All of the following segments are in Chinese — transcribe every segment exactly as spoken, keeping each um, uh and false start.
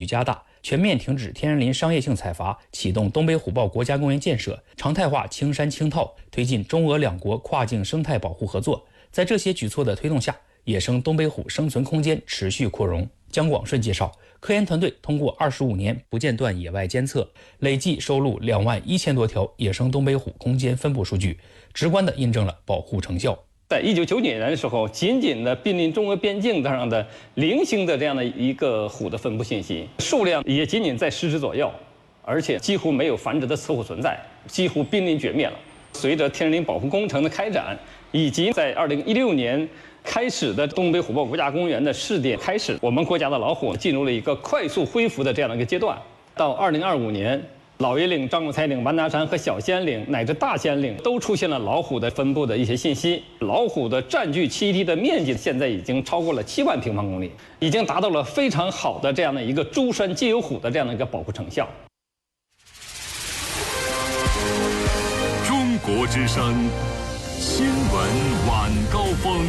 加大，全面停止天然林商业性采伐，启动东北虎豹国家公园建设，常态化青山青套，推进中俄两国跨境生态保护合作。在这些举措的推动下，野生东北虎生存空间持续扩容。姜广顺介绍，科研团队通过二十五年不间断野外监测，累计收录两万一千多条野生东北虎空间分布数据，直观地印证了保护成效。 在一九九九年的时候，仅仅的濒临中俄边境上的零星的这样的一个虎的分布信息，数量也仅仅在十只左右，而且几乎没有繁殖的雌虎存在，几乎濒临绝灭了。随着天然林保护工程的开展，以及在二零一六年开始的东北虎豹国家公园的试点开始，我们国家的老虎进入了一个快速恢复的这样的一个阶段。到二零二五年，老爷岭、张果彩岭、完达山和小仙岭乃至大仙岭都出现了老虎的分布的一些信息。老虎的占据栖地的面积现在已经超过了七万平方公里，已经达到了非常好的这样的一个诸山皆有虎的这样的一个保护成效。 中国之声新闻晚高峰。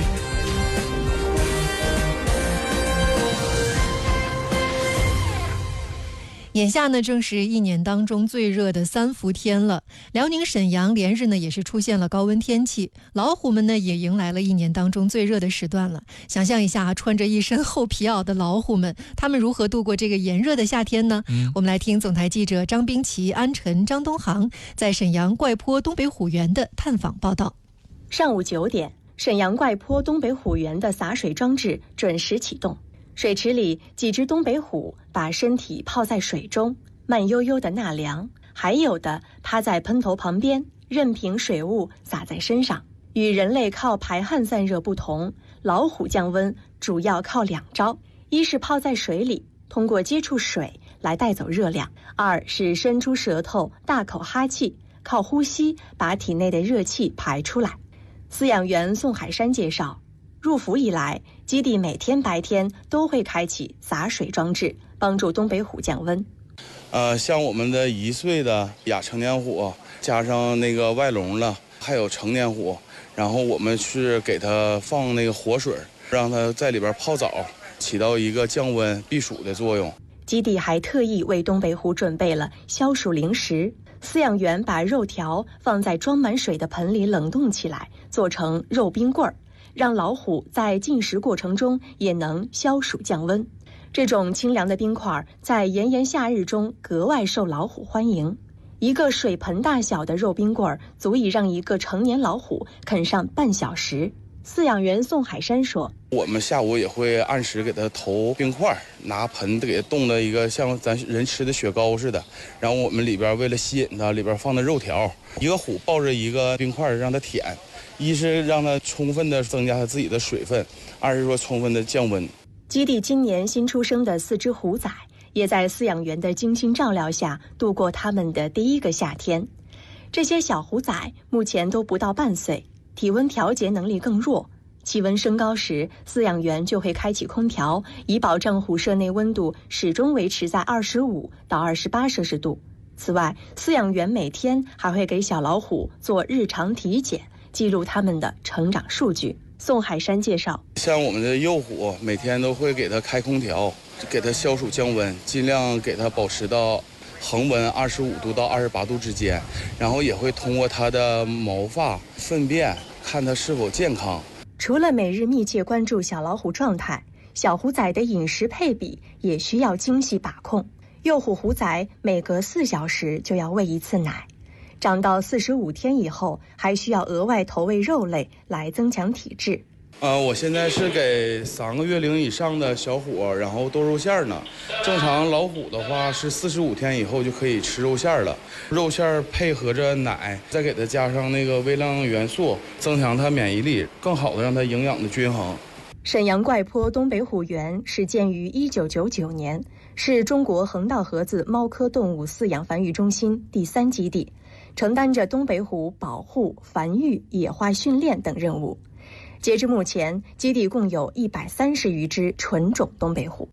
眼下呢，正是一年当中最热的三伏天了。辽宁沈阳连日呢也是出现了高温天气，老虎们呢也迎来了一年当中最热的时段了。想象一下，穿着一身厚皮袄的老虎们，他们如何度过这个炎热的夏天呢？嗯、我们来听总台记者张冰琪、安晨、张东航在沈阳怪坡东北虎园的探访报道。 上午九点，沈阳怪坡东北虎园的洒水装置准时启动。水池里，几只东北虎把身体泡在水中，慢悠悠地纳凉，还有的趴在喷头旁边，任凭水雾洒在身上。与人类靠排汗散热不同，老虎降温主要靠两招：一是泡在水里，通过接触水来带走热量；二是伸出舌头大口哈气，靠呼吸把体内的热气排出来。饲养员宋海山介绍，入伏以来，基地每天白天都会开启洒水装置，帮助东北虎降温。 呃，像我们的一岁的亚成年虎，加上那个外笼了，还有成年虎，然后我们是给它放那个活水，让它在里边泡澡，起到一个降温避暑的作用。 基地还特意为东北虎准备了消暑零食，饲养员把肉条放在装满水的盆里冷冻起来，做成肉冰棍儿，让老虎在进食过程中也能消暑降温。这种清凉的冰块在炎炎夏日中格外受老虎欢迎。一个水盆大小的肉冰棍足以让一个成年老虎啃上半小时。饲养员宋海山说， 我们下午也会按时给它投冰块，拿盆给它冻的一个像咱人吃的雪糕似的，然后我们里边为了吸引它，里边放的肉条，一个虎抱着一个冰块让它舔，一是让它充分的增加它自己的水分，二是说充分的降温。 基地今年新出生的四只虎崽也在饲养员的精心照料下度过他们的第一个夏天。这些小虎崽目前都不到半岁，体温调节能力更弱，气温升高时，饲养员就会开启空调，以保证虎舍内温度始终维持在二十五到二十八摄氏度。此外，饲养员每天还会给小老虎做日常体检，记录它们的成长数据。宋海山介绍， 像我们的幼虎每天都会给它开空调，给它消暑降温，尽量给它保持到恒温二十五度到二十八度之间，然后也会通过它的毛发、粪便看它是否健康。 除了每日密切关注小老虎状态，小虎崽的饮食配比也需要精细把控。幼虎虎崽每隔四小时就要喂一次奶，长到四十五天以后，还需要额外投喂肉类来增强体质。 呃，我现在是给三个月龄以上的小虎，然后剁肉馅呢。正常老虎的话是四十五天以后就可以吃肉馅了，肉馅配合着奶，再给它加上那个微量元素，增强它免疫力，更好的让它营养的均衡。 沈阳怪坡东北虎园始建于一九九九年，是中国横道河子猫科动物饲养繁育中心第三基地，承担着东北虎保护、繁育、野化训练等任务。截至目前，基地共有一百三十余只纯种东北虎。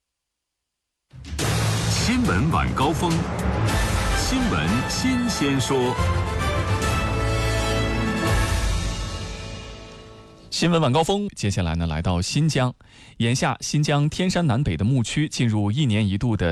新闻晚高峰，新闻新鲜说。 新闻晚高峰，接下来呢，来到新疆。眼下，新疆天山南北的牧区进入一年一度的